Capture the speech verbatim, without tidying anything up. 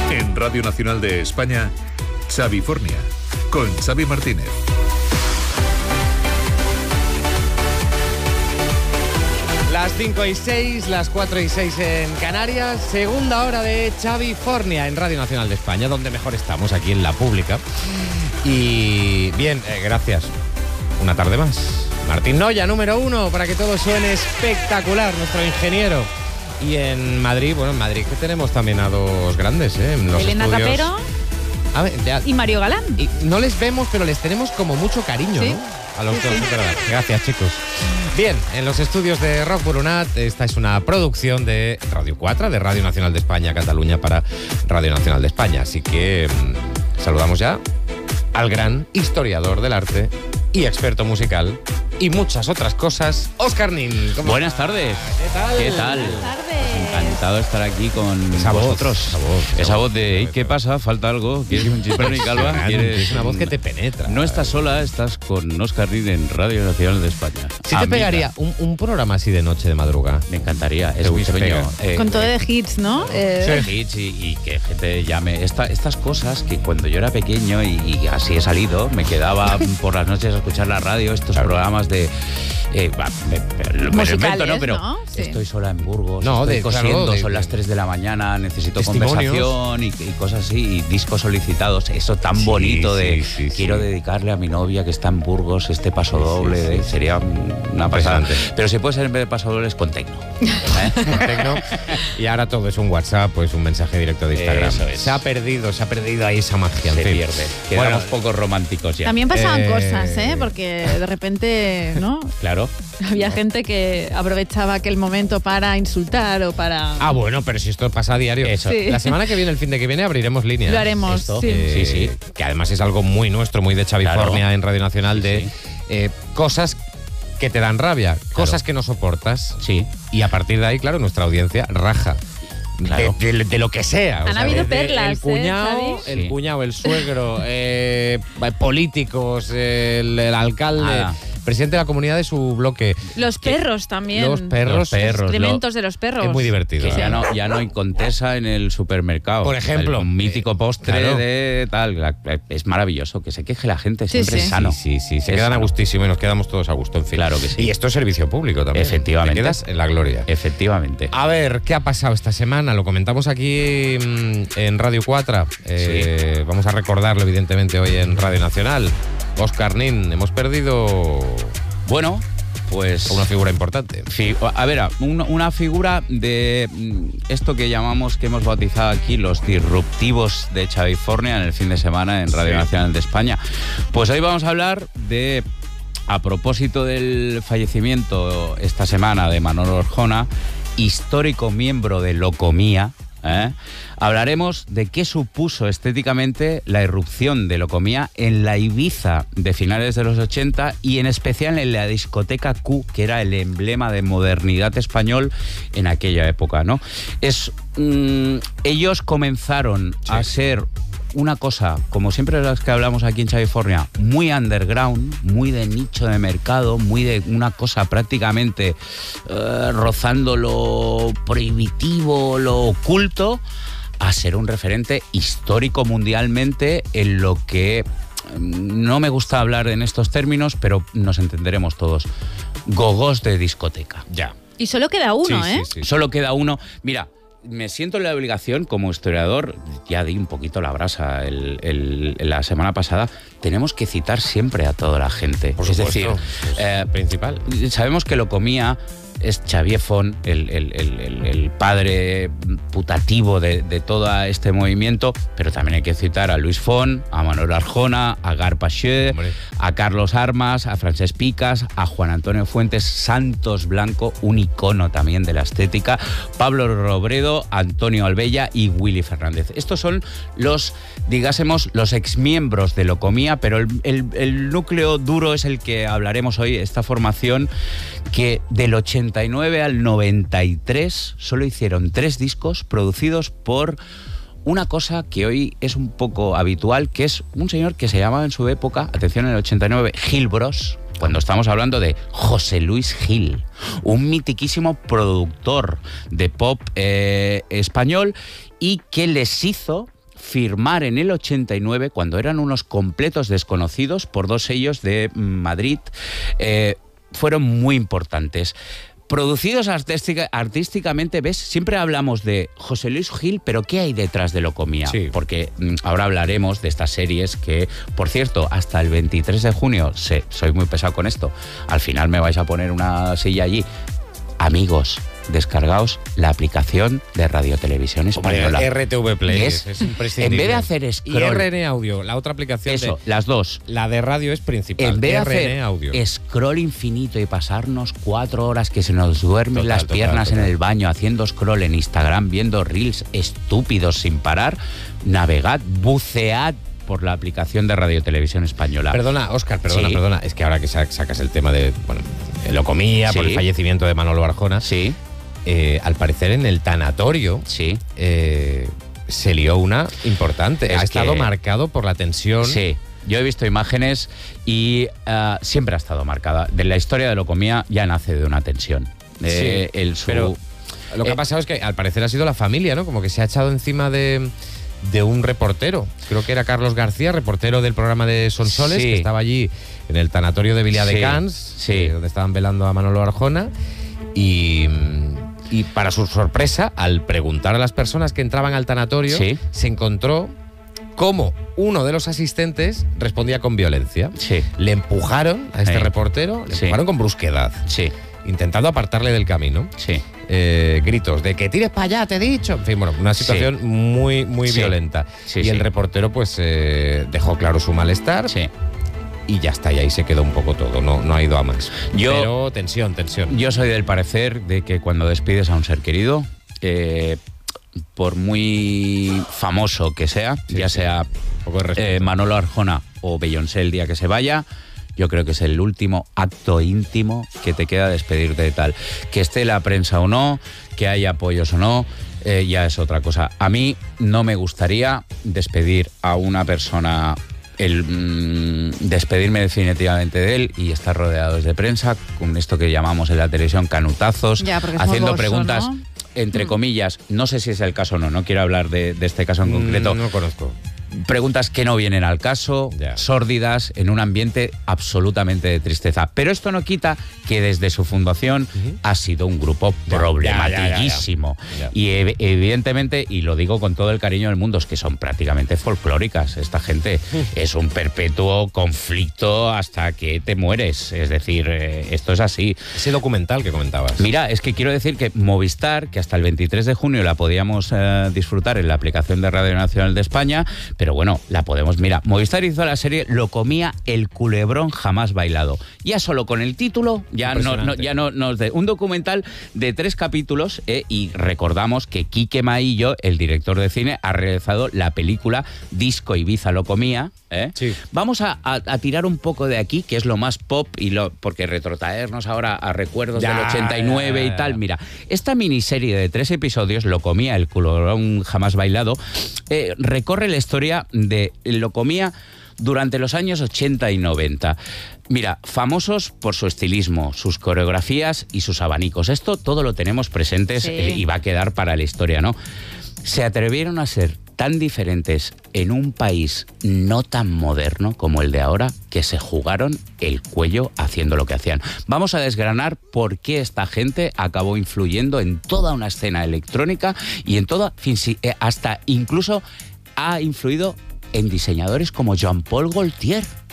En Radio Nacional de España, Xavifornia, con Xavi Martínez. Las cinco y seis, las cuatro y seis en Canarias, segunda hora de Xavifornia en Radio Nacional de España, donde mejor estamos, aquí en la pública. Y bien, eh, gracias. Una tarde más. Martín Noya, número uno, para que todo suene espectacular, nuestro ingeniero. Y en Madrid, bueno, en Madrid que tenemos también a dos grandes, ¿eh? En los Elena estudios... Capero A ver, ya... y Mario Galán. Y no les vemos, pero les tenemos como mucho cariño, ¿Sí? ¿no? A los Sí, dos, sí. es verdad. Gracias, chicos. Bien, en los estudios de Rock Burunat, esta es una producción de Radio cuatro, de Radio Nacional de España, Cataluña, para Radio Nacional de España. Así que mmm, saludamos ya al gran historiador del arte y experto musical y muchas otras cosas, Óscar Nin. Buenas tardes. ¿Qué tal? ¿Qué tal? Buenas tardes. Encantado de estar aquí con Esa voz, vosotros. esa voz, esa Esa voz. voz de "Ey, ¿qué pasa? ¿Falta algo? ¿Quieres un chispón y calva? ¿Quieres Es una voz un-?" que te penetra. No estás sola, estás con Óscar Nin en Radio Nacional de España. Si te Amiga. pegaría un, un programa así de noche, de madrugada. Me encantaría, es Te mi gusta sueño. pegar. Eh, Con todo eh, de hits, ¿no? Eh, hits y, y que gente llame. Esta, estas cosas que cuando yo era pequeño y, y así he salido, me quedaba por las noches a escuchar la radio, estos Claro. programas de... Eh, va, me, me- me lo Musicales, invento, ¿no? Pero ¿no? Sí. estoy sola en Burgos, No, estoy de- cosiendo, claro, de- son las de- tres de la mañana, necesito Testimonios. conversación y, y cosas así, y discos solicitados, eso tan Sí, bonito de sí, sí, quiero sí. dedicarle a mi novia que está en Burgos este paso doble, sí, de- sí. sería una pasada. Impresionante. Pero si puede ser en vez de paso doble es con tecno. ¿eh? Tecno. Y ahora todo es un WhatsApp, pues un mensaje directo de Instagram. Eso es. Se ha perdido, se ha perdido ahí esa magia. en Se fin. pierde. Quedamos Bueno, poco románticos ya. También pasaban Eh, cosas, ¿eh? Porque de repente, ¿no? Claro. Había gente que aprovechaba aquel momento para insultar o para... Ah, bueno, pero si esto pasa a diario. Eso. Sí. La semana que viene, el fin de que viene, abriremos líneas. Lo haremos, Esto, sí. Eh, Sí, sí. Que además es algo muy nuestro, muy de Xavifornia Claro. en Radio Nacional, de Sí. eh, cosas que te dan rabia, cosas que no soportas. Sí. Y a partir de ahí, claro, nuestra audiencia raja. Claro. De, de- de lo que sea. Han habido desde perlas, El cuñado, ¿eh, el Xavi? cuñado, el suegro, eh, políticos, el, el alcalde, Nada. presidente de la comunidad de su bloque. Los Que- perros también. Los perros. Los perros. Excrementos de los perros. Es muy divertido. Que ¿eh? ya no, ya no hay contesa en el supermercado. Por ejemplo. Un mítico postre Claro. de tal. la- Es maravilloso. Que se queje la gente, Sí, siempre sí. es sano. Sí, sí, sí. Se Es quedan a sano. gustísimo y nos quedamos todos a gusto, en fin. Claro que sí. Y esto es servicio público también. Efectivamente. Te quedas en la gloria. Efectivamente. A ver, ¿qué ha pasado esta semana? Lo comentamos aquí mm, en Radio cuatro. Eh, Vamos a recordarlo, evidentemente, hoy en Radio Nacional. Óscar Nin, hemos perdido Bueno, pues... a una figura importante. Fi- A ver, un- una figura de mm, esto que llamamos, que hemos bautizado aquí, los disruptivos de Xavifornia en el fin de semana en Radio Sí. Nacional de España. Pues hoy vamos a hablar de, a propósito del fallecimiento esta semana de Manolo Arjona, histórico miembro de Locomía, ¿eh? Hablaremos de qué supuso estéticamente la irrupción de Locomía en la Ibiza de finales de los ochenta y en especial en la discoteca Q, que era el emblema de modernidad español en aquella época, ¿no? Es, mm, ellos comenzaron Sí. a ser una cosa, como siempre las que hablamos aquí en Xavifornia, muy underground, muy de nicho de mercado, muy de una cosa prácticamente eh, rozando lo prohibitivo, lo oculto, a ser un referente histórico mundialmente en lo que mm, no me gusta hablar en estos términos, pero nos entenderemos todos. Gogós de discoteca. Ya. Y solo queda uno, Sí, ¿eh? sí, sí. Solo queda uno. Mira, me siento en la obligación como historiador, ya di un poquito la brasa el- el- la semana pasada, tenemos que citar siempre a toda la gente. Por es supuesto, decir, es eh, principal. sabemos que Locomía es Xavier Font, el, el- el- el- el padre putativo de, de todo este movimiento, pero también hay que citar a Luis Font, a Manuel Arjona, a Gar Paché, Hombre. a Carlos Armas, a Francesc Picas, a Juan Antonio Fuentes, Santos Blanco, un icono también de la estética, Pablo Robredo, Antonio Albella y Willy Fernández. Estos son los, digásemos, los exmiembros de Locomía, pero el, el- el núcleo duro es el que hablaremos hoy, esta formación que del ochenta y nueve al noventa y tres solo hicieron tres discos producidos por una cosa que hoy es un poco habitual, que es un señor que se llamaba en su época, atención, en el ochenta y nueve, Gil Bros, cuando estamos hablando de José Luis Gil, un mitiquísimo productor de pop eh, español y que les hizo firmar en el ochenta y nueve, cuando eran unos completos desconocidos, por dos sellos de Madrid, eh, fueron muy importantes. Producidos artística, artísticamente, ¿ves? Siempre hablamos de José Luis Gil, pero ¿qué hay detrás de Locomía? Sí. Porque mm, ahora hablaremos de estas series que, por cierto, hasta el veintitrés de junio, sé, soy muy pesado con esto, al final me vais a poner una silla allí. Amigos, descargaos la aplicación de Radio Televisión Española. R T V Play es, es imprescindible. En vez de hacer scroll... Y R N Audio, la otra aplicación. Eso, de, las dos. La de radio es principal. En vez de R N hacer Audio. scroll infinito y pasarnos cuatro horas que se nos duermen Total, las total, piernas total. en el baño, haciendo scroll en Instagram, viendo reels estúpidos sin parar, navegad, bucead por la aplicación de Radio Televisión Española. Perdona, Óscar, perdona, Sí. perdona. Es que ahora que sacas el tema de, bueno, de Locomía, Sí. por el fallecimiento de Manolo Arjona, Sí, eh, al parecer en el tanatorio sí, eh, se lió una importante. Es ha estado que- marcado por la tensión. sí. Yo he visto imágenes y uh, siempre ha estado marcada. De la historia de Locomía ya nace de una tensión. Eh, Sí, el su- pero lo que eh, ha pasado es que al parecer ha sido la familia, ¿no? Como que se ha echado encima de, de un reportero. Creo que era Carlos García, reportero del programa de Sonsoles, Sí. que estaba allí en el tanatorio de Viladecans, Sí, sí. eh, donde estaban velando a Manolo Arjona. Y, y para su sorpresa, al preguntar a las personas que entraban al tanatorio, Sí. se encontró cómo uno de los asistentes respondía con violencia. Sí, Le empujaron a este Sí. reportero, le Sí. empujaron con brusquedad, sí, intentando apartarle del camino. sí. Eh, gritos de que tires para allá, te he dicho. En fin, bueno, una situación muy, muy Sí. violenta. Sí, y sí. el reportero, pues, eh, dejó claro su malestar Sí. y ya está, y ahí se quedó un poco todo. No, no ha ido a más. Yo- Pero tensión, tensión. Yo soy del parecer de que cuando despides a un ser querido, eh, por muy famoso que sea, Sí, ya sí. sea Un poco de respeto. eh, Manolo Arjona o Beyoncé el día que se vaya, yo creo que es el último acto íntimo que te queda despedirte de tal. Que esté la prensa o no, que haya apoyos o no, eh, ya es otra cosa. A mí no me gustaría despedir a una persona, el mm, despedirme definitivamente de él y estar rodeados de prensa, con esto que llamamos en la televisión canutazos, Ya, porque es haciendo morboso, preguntas, ¿no? entre Mm. comillas, no sé si es el caso o no, no quiero hablar de, de este caso en concreto, Mm, No conozco. preguntas que no vienen al caso, Ya. sórdidas, en un ambiente absolutamente de tristeza. Pero esto no quita que desde su fundación Ujú. ha sido un grupo Ya, problematiquísimo. ya, ya, ya. Y ev- evidentemente, y lo digo con todo el cariño del mundo, es que son prácticamente folclóricas. Esta gente es un perpetuo conflicto hasta que te mueres. Es decir, eh, esto es así. Ese documental que comentabas. Mira, es que quiero decir que Movistar, que hasta el veintitrés de junio la podíamos eh, disfrutar en la aplicación de Radio Nacional de España, pero bueno, la podemos... Mira, Movistar hizo la serie Locomía, el culebrón jamás bailado. Ya solo con el título, ya no, no, Impresionante. ya no nos de un documental de tres capítulos, eh, y recordamos que Quique Maillo, el director de cine, ha realizado la película Disco Ibiza Locomía. ¿eh? Sí. Vamos a, a- a tirar un poco de aquí, que es lo más pop, y lo porque retrotraernos ahora a recuerdos Ya, del ochenta y nueve ya, y ya, tal. ya. Mira, esta miniserie de tres episodios, Locomía, el culebrón jamás bailado, eh, recorre la historia de Locomía durante los años ochenta y noventa. Mira, famosos por su estilismo, sus coreografías y sus abanicos. Esto todo lo tenemos presentes, Sí. eh, y va a quedar para la historia, ¿no? Se atrevieron a ser tan diferentes en un país no tan moderno como el de ahora, que se jugaron el cuello haciendo lo que hacían. Vamos a desgranar por qué esta gente acabó influyendo en toda una escena electrónica y en toda, fin, sí, eh, hasta incluso ha influido en diseñadores como Jean-Paul Gaultier.